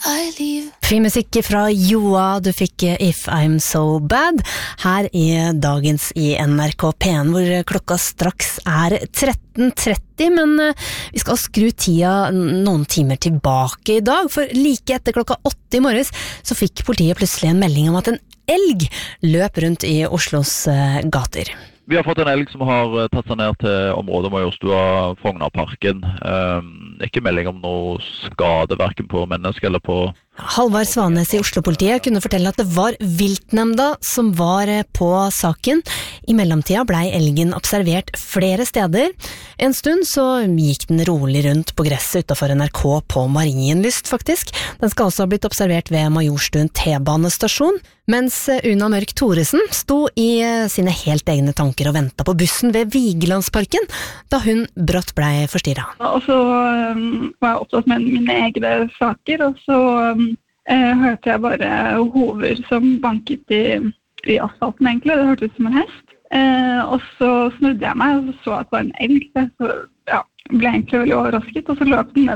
Frimusikk fra Joa, du fikk If I'm So Bad, her i dagens i NRK P1, hvor klokka straks 13:30, men vi skal skru tida noen timer tilbake i dag, for like etter klokka 8 i morges, så fikk politiet plutselig en melding om at en elg løp rundt i Oslos gater. Vi har fått en elg som har tatt seg ned til området Majorstua, Frognerparken. Ikke melding om noe skade, hverken på mennesker eller på... Halvard Svanes i Oslo-politiet kunne fortelle at det var viltnemnda som var på saken. I mellomtida blei elgen observert flere steder. En stund så gikk den rolig rundt på gresset utenfor NRK på Marienlyst, faktisk. Den skal også ha blitt observert ved Majorstuen T-banestasjon, mens Una Mørk Thoresen sto i sine helt egne tanker og ventet på bussen ved Vigelandsparken, da hun brått blei forstyrret. Og så var jeg opptatt med mine egne saker, og så hørte jeg bare hover som banket i asfalten egentlig. Det hørtes ut som en hest. Og så snudde jeg meg og så at det var en elg. Så ble jeg egentlig veldig overrasket, og så løp den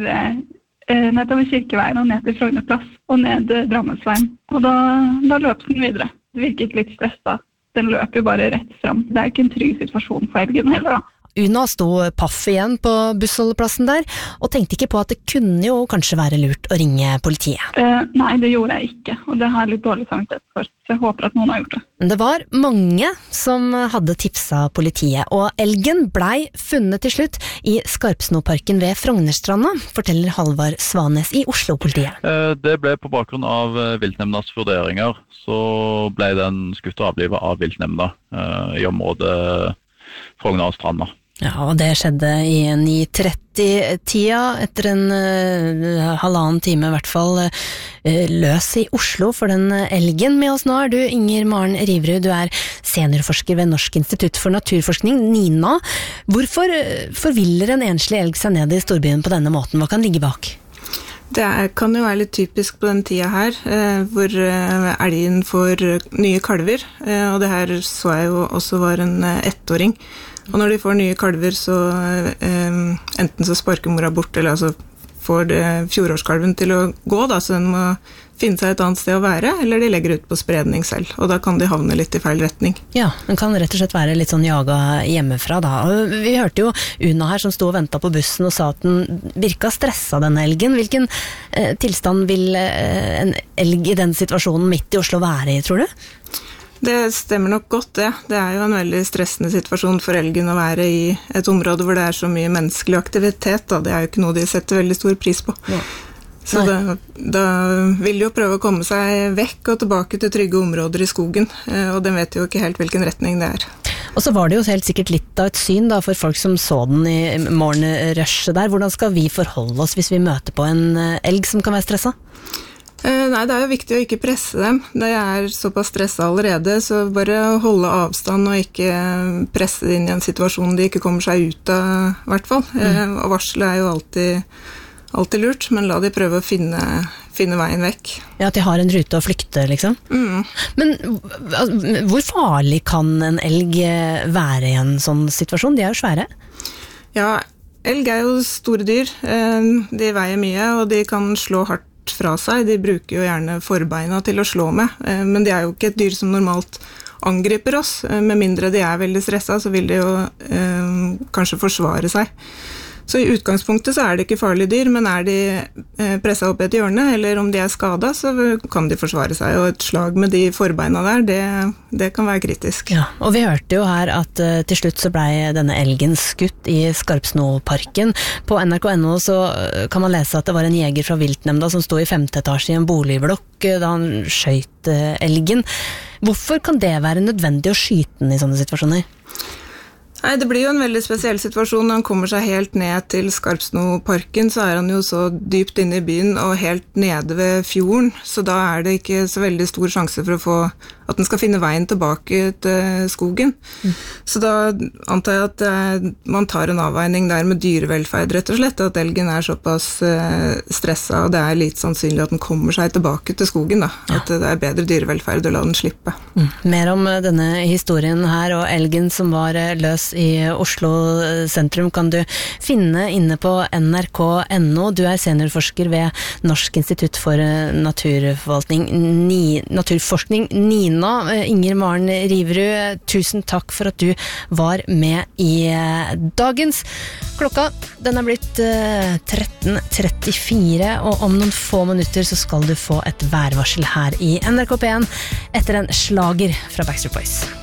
nedover Kirkeveien og ned til Frognerplass og ned Drammensveien. Og da løp den videre. Det virket litt stresset. Den løp jo bare rett frem. Det er ikke en trygg situasjon for elgen heller da. Una sto paff igjen på bussholdeplassen der, og tenkte ikke på at det kunne jo kanskje være lurt å ringe politiet. Nei, det gjorde jeg ikke, og det har jeg litt dårlig samvittighet for, så jeg håper at noen har gjort det. Men det var mange som hadde tipset politiet, og elgen blei funnet til slutt i Skarpsnoparken ved Frognerstranda, forteller Halvard Svanes i Oslo-politiet. Det ble på bakgrunn av viltnemndas vurderinger, så ble den skutt og avlivet av viltnemnda i området Frogner og Stranda. Ja, og det skjedde i 9:30-tida, etter en halvannen time i hvert fall, løs i Oslo for den elgen. Med oss nå er du Inger Maren Riverud, du er seniorforsker ved Norsk institutt for naturforskning, NINA. Hvorfor forviller en enslig elg seg ned i storbyen på denne måten? Hva kan ligge bak? Det kan jo være litt typisk på den tida her, hvor elgen får nye kalver, og det her så jeg jo også var en 1-åring. Og når de får nye kalver, så enten så sparker mora bort, eller altså får fjorårskalven til å gå, da, så den må finne seg et annet sted å være, eller de legger ut på spredning selv, og da kan de havne litt i feil retning. Ja, den kan rett og slett være litt sånn jaga hjemmefra da. Og vi hørte jo Una her som sto og ventet på bussen og sa at den virka stressa, denne elgen. Hvilken tilstand vil en elg i den situasjonen midt i Oslo være i, tror du? Det stemmer nok godt det. Det er jo en veldig stressende situasjon for elgen å være i et område hvor det er så mye menneskelig aktivitet. Da. Det er jo ikke noe de setter veldig stor pris på. Ja. Så da vil de jo prøve å komme seg vekk og tilbake til trygge områder i skogen, og den vet jo ikke helt hvilken retning det er. Og så var det jo helt sikkert litt av et syn da, for folk som så den i morgenrushet der. Hvordan skal vi forholde oss hvis vi møter på en elg som kan være stresset? Nei, det er jo viktig å ikke presse dem. De er såpass stresset allerede, så bare holde avstand og ikke presse det inn i en situasjon de ikke kommer seg ut av, i hvert fall. Og varsle er jo alltid lurt, men la de prøve å finne veien vekk. Ja, at de har en rute å flykte, liksom. Men hvor farlig kan en elg være i en sånn situasjon? De er jo svære. Ja, elg er jo store dyr. De veier mye, og de kan slå hardt fra seg. De bruker jo gjerne forbeina til å slå med, men de er jo ikke et dyr som normalt angriper oss. Med mindre de er veldig stresset, så vil de jo kanskje forsvare seg. Så i utgangspunktet så er det ikke farlige dyr, men er de presset opp i et hjørne, eller om de er skadet, så kan de forsvare seg. Og et slag med de forbeina der, det kan være kritisk. Ja, og vi hørte jo her at til slutt så ble denne elgen skutt i Skarpsnoparken. På NRK.no så kan man lese at det var en jeger fra viltnemnda som stod i 5. etasje i en boligblokk da han skjøt elgen. Hvorfor kan det være nødvendig å skyte den i sånne situasjoner? Nei, det blir jo en veldig spesiell situasjon. Når han kommer seg helt ned til Skarpsnoparken, så er han jo så dypt inne i byen og helt nede ved fjorden, så da er det ikke så veldig stor sjanse for å få at den skal finne veien tilbake til skogen. Så da antar jeg at man tar en avveining der med dyrevelferd, rett og slett, at elgen såpass stresset, og det litt sannsynlig at den kommer seg tilbake til skogen, da. At det bedre dyrevelferd å la den slippe. Mer om denne historien her, og elgen som var løs i Oslo sentrum, kan du finne inne på nrk.no. Du seniorforsker ved Norsk institutt for naturforskning. Nina Inger Maren Riverud, tusen takk for at du var med i dagens. Klokka, den blitt 13.34, og om noen få minutter så skal du få et værvarsel her i NRK P1 etter en slager fra Backstreet Boys.